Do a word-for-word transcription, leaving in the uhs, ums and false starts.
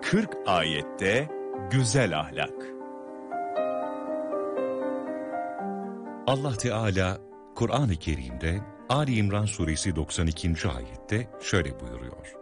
kırk ayette güzel ahlak. Allah Teala Kur'an-ı Kerim'de Ali İmran suresi doksan ikinci ayette şöyle buyuruyor: